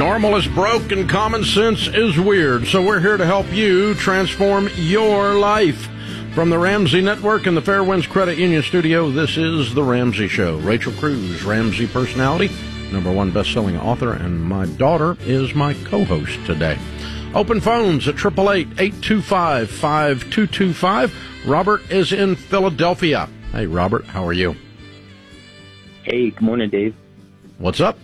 Normal is broke and common sense is weird, so we're here to help you transform your life. From the Ramsey Network and the Fairwinds Credit Union Studio, this is The Ramsey Show. Rachel Cruz, Ramsey personality, #1 best-selling author, and my daughter is my co-host today. Open phones at 888-825-5225. Robert is in Philadelphia. Hey, Robert, how are you? Hey, good morning, Dave. What's up?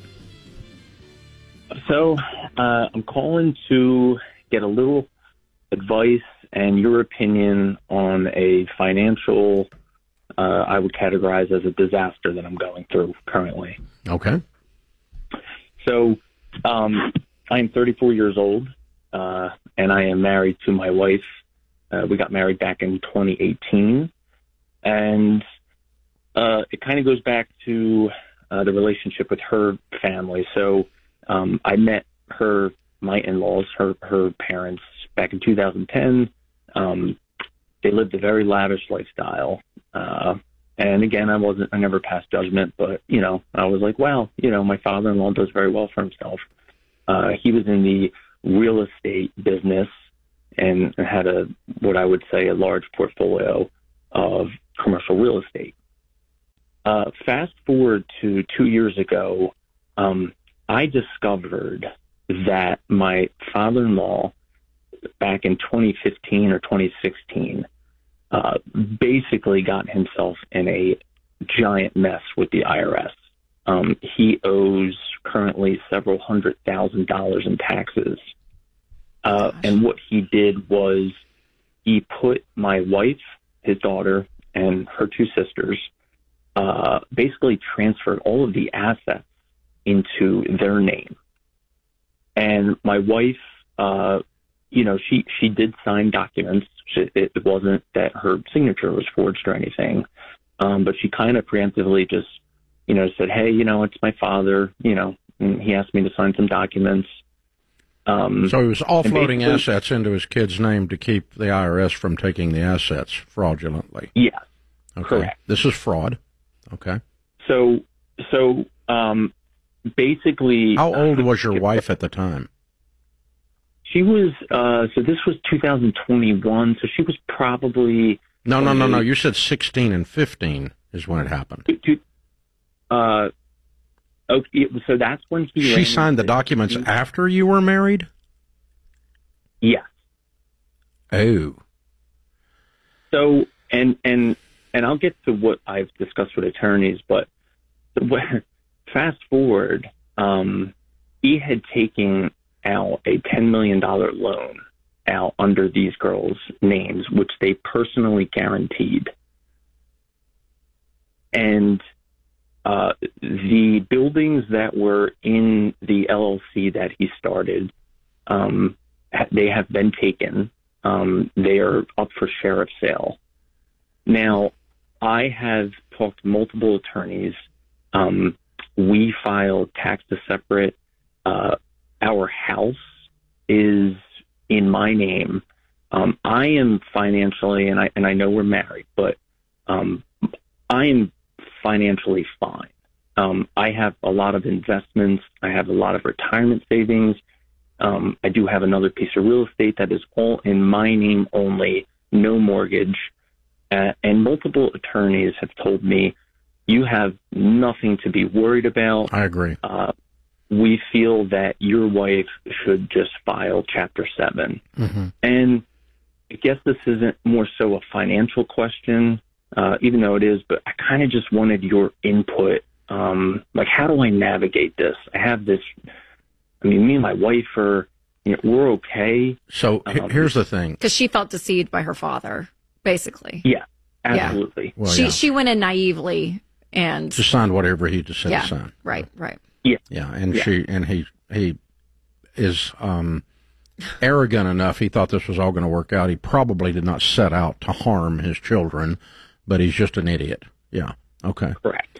So, I'm calling to get a little advice and your opinion on a financial, I would categorize as a disaster that I'm going through currently. Okay. So, I am 34 years old, and I am married to my wife. We got married back in 2018, and it kind of goes back to the relationship with her family. So, I met my in-laws, her parents, back in 2010. They lived a very lavish lifestyle. And again, I never passed judgment, but, I was like, wow, my father-in-law does very well for himself. He was in the real estate business and had what I would say a large portfolio of commercial real estate. Fast forward to 2 years ago, I discovered that my father-in-law back in 2015 or 2016 basically got himself in a giant mess with the IRS. He owes currently several $100,000 in taxes. And what he did was he put my wife, his daughter, and her two sisters, basically transferred all of the assets into their name. And my wife, she did sign documents. It wasn't that her signature was forged or anything, but she kind of preemptively just, said, hey, it's my father, and he asked me to sign some documents. So he was offloading assets into his kid's name to keep the IRS from taking the assets fraudulently. Yes, okay. Correct. This is fraud. Okay. So, basically... How old was your wife at the time? She was, so this was 2021, so she was probably... No. You said 16 and 15 is when it happened. Okay, so that's when he... She signed the documents after you were married? Yes. Oh. So, and I'll get to what I've discussed with attorneys, but fast forward, he had taken out a $10 million loan out under these girls' names, which they personally guaranteed. And the buildings that were in the LLC that he started, they have been taken. They are up for sheriff sale. Now, I have talked to multiple attorneys. We filed tax to separate. Our house is in my name. I am financially, and I know we're married, but I am financially fine. I have a lot of investments. I have a lot of retirement savings. I do have another piece of real estate that is all in my name only, no mortgage. And multiple attorneys have told me, you have nothing to be worried about. I agree. We feel that your wife should just file Chapter 7. Mm-hmm. And I guess this isn't more so a financial question, even though it is, but I kind of just wanted your input. How do I navigate this? I have this, me and my wife are, we're okay. So here's the thing. Because she felt deceived by her father, basically. Yeah, absolutely. Yeah. Well, she went in naively and just signed whatever he just said to sign. Right. Yeah, and he is arrogant enough. He thought this was all going to work out. He probably did not set out to harm his children, but he's just an idiot. Yeah. Okay. Correct.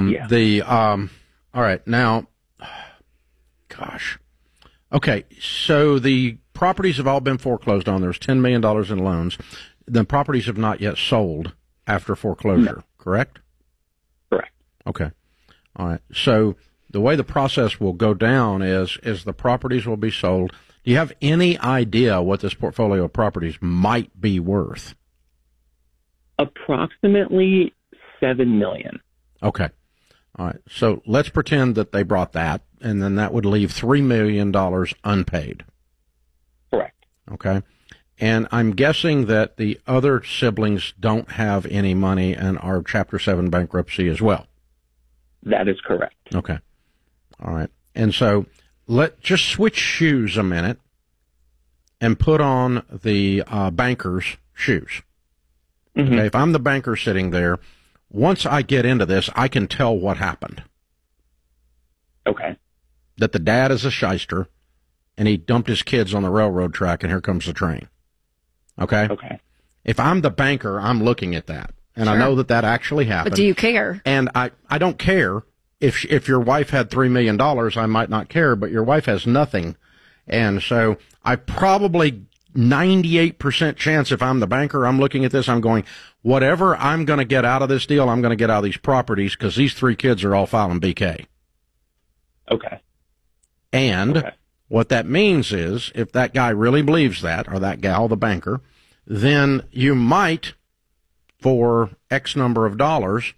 All right. Now, gosh. Okay. So the properties have all been foreclosed on. There's $10 million in loans. The properties have not yet sold after foreclosure. No. Correct? Correct. Okay. All right. So the way the process will go down is the properties will be sold. Do you have any idea what this portfolio of properties might be worth? Approximately $7 million. Okay. All right. So let's pretend that they brought that, and then that would leave $3 million unpaid. Correct. Okay. And I'm guessing that the other siblings don't have any money and are Chapter 7 bankruptcy as well. That is correct. Okay. All right. And so let's just switch shoes a minute and put on the banker's shoes. Mm-hmm. Okay. If I'm the banker sitting there, once I get into this, I can tell what happened. Okay. That the dad is a shyster and he dumped his kids on the railroad track and here comes the train. Okay? Okay. If I'm the banker, I'm looking at that. And Sure. I know that actually happened. But do you care? And I don't care. If your wife had $3 million, I might not care, but your wife has nothing. And so I probably 98% chance if I'm the banker, I'm looking at this, I'm going, whatever I'm going to get out of this deal, I'm going to get out of these properties because these 3 kids are all filing BK. Okay. And what that means is if that guy really believes that, or that gal, the banker, then you might, for X number of dollars,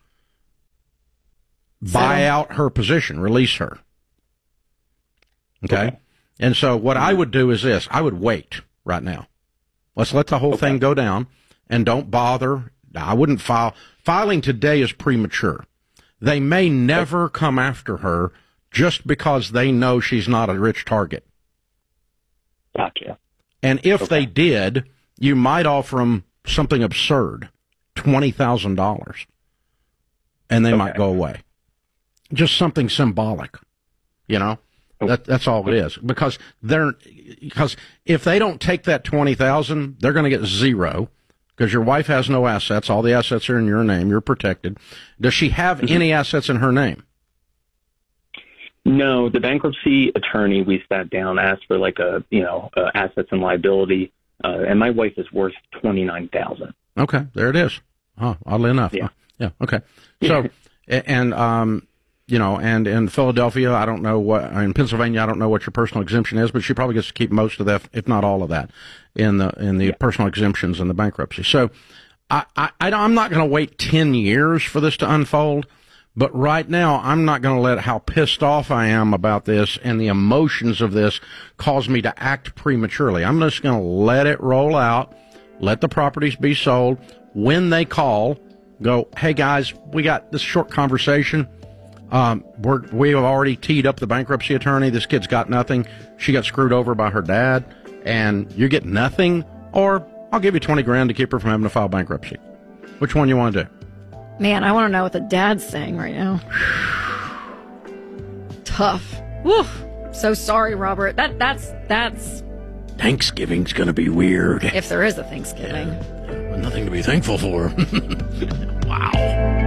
buy out her position, release her. Okay? And so what I would do is this. I would wait right now. Let's let the whole thing go down and don't bother. I wouldn't file. Filing today is premature. They may never come after her just because they know she's not a rich target. Gotcha. And if they did, you might offer them something absurd, $20,000, and they might go away. Just something symbolic, you know? That's all it is. Because if they don't take that $20,000, they're going to get zero. Because your wife has no assets. All the assets are in your name. You're protected. Does she have any assets in her name? No, the bankruptcy attorney, we sat down, asked for assets and liability, and my wife is worth $29,000. Okay, there it is. Oh, oddly enough. Yeah. Yeah. Okay. So, and in Philadelphia, I don't know in Pennsylvania, I don't know what your personal exemption is, but she probably gets to keep most of that, if not all of that, in the personal exemptions and the bankruptcy. So, I'm not going to wait 10 years for this to unfold. But right now, I'm not going to let how pissed off I am about this and the emotions of this cause me to act prematurely. I'm just going to let it roll out, let the properties be sold. When they call, go, hey guys, we got this short conversation. We have already teed up the bankruptcy attorney. This kid's got nothing. She got screwed over by her dad, and you get nothing, or I'll give you $20,000 to keep her from having to file bankruptcy. Which one you want to do? Man, I want to know what the dad's saying right now. Tough. Woo. So sorry, Robert. That's Thanksgiving's gonna be weird. if there is a Thanksgiving. Yeah. Nothing to be thankful for. Wow.